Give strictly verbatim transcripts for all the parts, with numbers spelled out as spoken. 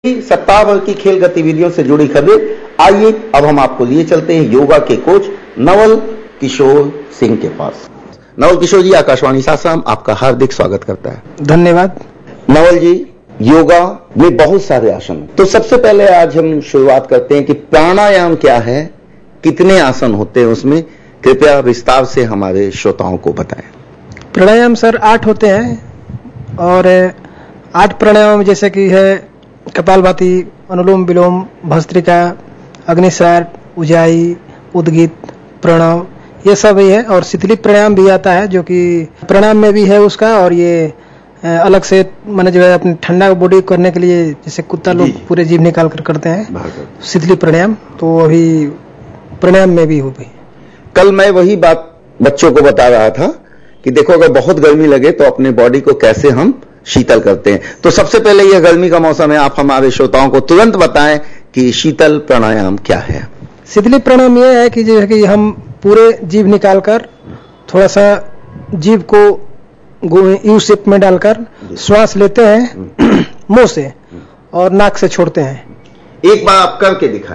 सप्ताह भर की खेल गतिविधियों से जुड़ी खबरें। आइए अब हम आपको लिए चलते हैं योगा के कोच नवल किशोर सिंह के पास। नवल किशोर जी, आकाशवाणी सासाराम आपका हार्दिक स्वागत करता है। धन्यवाद। नवल जी, योगा में बहुत सारे आसन, तो सबसे पहले आज हम शुरुआत करते हैं कि प्राणायाम क्या है, कितने आसन होते हैं उसमें, कृपया विस्तार से हमारे श्रोताओं को बताएं। प्राणायाम सर आठ होते हैं और आठ प्राणायाम जैसे कि है कपालभाति, अनुलोम विलोम, भस्त्रिका, अग्निसार, उजाई, उद्गीत, प्रणव, ये सब ही है। और शीतली प्राणायाम भी आता है जो कि प्राणायाम में भी है उसका, और ये अलग से माने जो है अपने ठंडा बॉडी करने के लिए जैसे कुत्ता लोग पूरे जीभ निकाल कर करते हैं शीतली प्राणायाम, तो अभी प्राणायाम में भी हो भी। कल मैं वही बात बच्चों को बता रहा था कि देखो अगर बहुत गर्मी लगे तो अपने बॉडी को कैसे हम शीतल करते हैं। तो सबसे पहले यह गर्मी का मौसम है, आप हमारे श्रोताओं को तुरंत बताएं कि शीतल प्राणायाम क्या है। शीतली प्राणायाम यह है कि जैसे कि हम पूरे जीभ निकालकर थोड़ा सा जीभ को यू शेप में डालकर श्वास लेते हैं मुंह से और नाक से छोड़ते हैं। एक बार आप करके दिखाएं।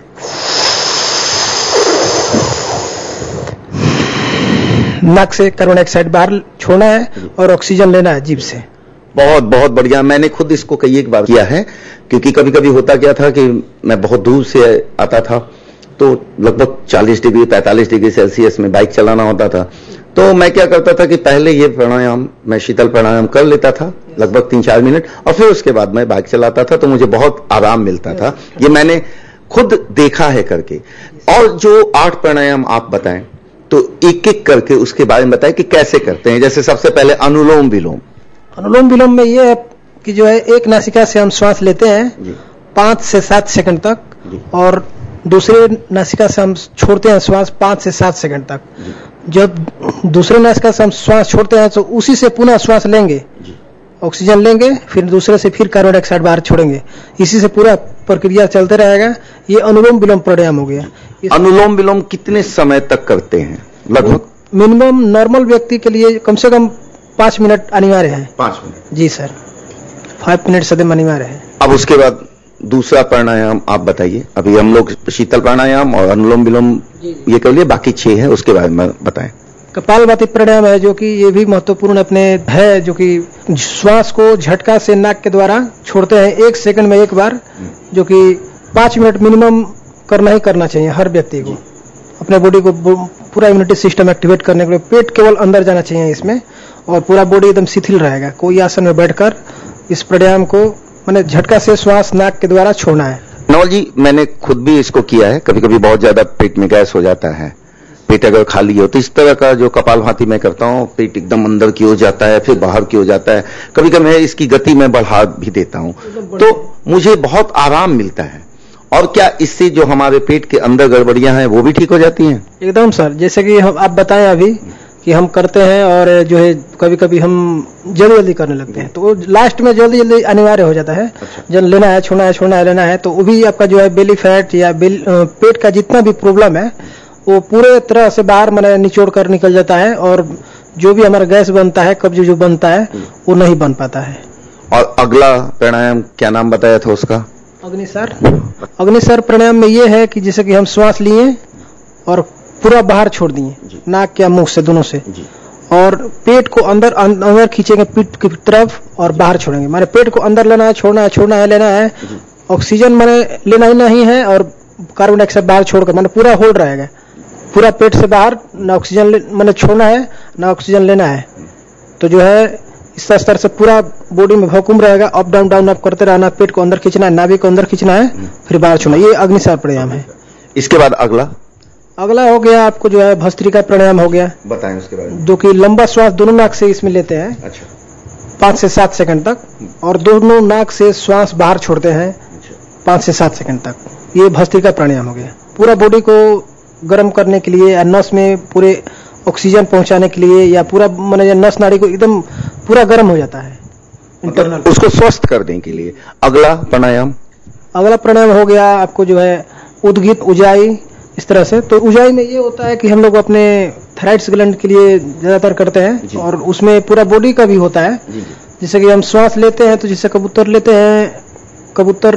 नाक से कार्बन डाइऑक्साइड बाहर छोड़ना है और ऑक्सीजन लेना है जीभ से। बहुत बहुत बढ़िया। मैंने खुद इसको कई एक बार किया है, क्योंकि कभी कभी होता क्या था कि मैं बहुत दूर से आता था, तो लगभग चालीस डिग्री पैंतालीस डिग्री सेल्सियस में बाइक चलाना होता था। तो मैं क्या करता था कि पहले ये प्राणायाम, मैं शीतल प्राणायाम कर लेता था लगभग तीन चार मिनट, और फिर उसके बाद मैं बाइक चलाता था, तो मुझे बहुत आराम मिलता था। ये मैंने खुद देखा है करके। और जो आठ प्राणायाम आप बताएं, तो एक एक करके उसके बारे में बताएं कि कैसे करते हैं। जैसे सबसे पहले अनुलोम विलोम। अनुलोम विलोम में ये है कि जो है एक नासिका से हम श्वास लेते हैं पांच से सात सेकंड तक, और दूसरे नासिका से हम छोड़ते हैं श्वास पांच से सात सेकंड तक। जब दूसरे नासिका से हम श्वास छोड़ते हैं तो उसी से पुनः श्वास लेंगे, ऑक्सीजन लेंगे, फिर दूसरे से फिर कार्बन डाइऑक्साइड बाहर छोड़ेंगे। इसी से पूरा प्रक्रिया चलते रहेगा। ये अनुलोम विलोम प्राणायाम हो गया। अनुलोम विलोम कितने समय तक करते हैं लगभग? मिनिमम नॉर्मल व्यक्ति के लिए कम से कम पांच मिनट अनिवार्य है। पांच मिनट जी सर, फाइव मिनट सदैव अनिवार्य है। अब उसके बाद दूसरा प्राणायाम आप बताइए। अभी हम लोग शीतल प्राणायाम और अनुलोम विलोम ये कर लिए, बाकी छह है, उसके बारे में बताएं। कपालभाति प्राणायाम है जो कि ये भी महत्वपूर्ण अपने है, जो कि श्वास को झटका से नाक के द्वारा छोड़ते हैं एक सेकंड में एक बार, जो कि पांच मिनट मिनिमम करना ही करना चाहिए हर व्यक्ति को, अपने बॉडी को पूरा इम्यूनिटी सिस्टम एक्टिवेट करने के लिए। पेट केवल अंदर जाना चाहिए इसमें, और पूरा बॉडी एकदम शिथिल रहेगा। कोई आसन में बैठकर इस प्राणायाम को माने झटका से श्वास नाक के द्वारा छोड़ना है। नवल जी, मैंने खुद भी इसको किया है। कभी कभी बहुत ज्यादा पेट में गैस हो जाता है, पेट अगर खाली हो, तो इस तरह का जो कपालभाति मैं करता हूँ, पेट एकदम अंदर की हो जाता है, फिर बाहर की हो जाता है। कभी कभी मैं इसकी गति में बढ़ा भी देता हूँ, तो मुझे बहुत आराम मिलता है। और क्या इससे जो हमारे पेट के अंदर गड़बड़ियां हैं वो भी ठीक हो जाती हैं? एकदम सर, जैसे कि हम आप बताएं अभी कि हम करते हैं, और जो है कभी कभी हम जल्दी जल्दी करने लगते हैं, तो लास्ट में जल्दी जल्दी अनिवार्य हो जाता है। अच्छा। जब लेना है, छोड़ना है, छोड़ना है, लेना है, तो वो भी आपका जो है बेली फैट या बेल, पेट का जितना भी प्रॉब्लम है वो पूरे तरह से बाहर मैंने निचोड़ कर निकल जाता है, और जो भी हमारा गैस बनता है, कब्ज जो बनता है वो नहीं बन पाता है। और अगला प्राणायाम क्या नाम बताया था उसका? अग्निसार। अग्निसार प्राणायाम में ये है कि जैसे कि हम श्वास लिए और पूरा बाहर छोड़ दिए, नाक या मुंह से, दोनों से, और पेट को अंदर अंदर खींचेंगे पीठ की तरफ और बाहर छोड़ेंगे। माने पेट को अंदर लेना है, छोड़ना है, छोड़ना है, लेना है, ऑक्सीजन माने लेना ही नहीं है, और कार्बन डाइऑक्साइड बाहर छोड़कर माने पूरा होल्ड रहेगा। पूरा पेट से बाहर ना ऑक्सीजन माने छोड़ना है ना ऑक्सीजन लेना है। तो जो है इस स्तर से पूरा बॉडी में वैक्यूम रहेगा, अप डाउन डाउन अप करते रहना, पेट को अंदर खींचना है, नाभि को अंदर खींचना है, फिर बाहर छोड़ना। ये अग्निसार प्राणायाम है। इसके बाद अगला अगला हो गया आपको जो है भस्त्रिका प्राणायाम हो गया। बताएं उसके बारे में। जो कि लंबा श्वास दोनों नाक से इसमें लेते हैं। अच्छा। पांच से सात सेकंड तक, और दोनों नाक से श्वास बाहर छोड़ते हैं पांच से सात सेकंड तक। ये भस्त्रिका प्राणायाम हो गया। पूरा बॉडी को गर्म करने के लिए, या नस में पूरे ऑक्सीजन पहुंचाने के लिए, या पूरा माने नस नाड़ी को एकदम पूरा गर्म हो जाता है इंटरनल, उसको स्वस्थ करने के लिए। अगला प्राणायाम अगला प्राणायाम हो गया आपको जो है उद्गीत, उजाई, इस तरह से। तो उजाई में ये होता है कि हम लोग अपने थायराइड ग्लैंड के लिए ज्यादातर करते हैं, और उसमें पूरा बॉडी का भी होता है। जैसे कि हम श्वास लेते हैं तो जैसे कबूतर लेते हैं, कबूतर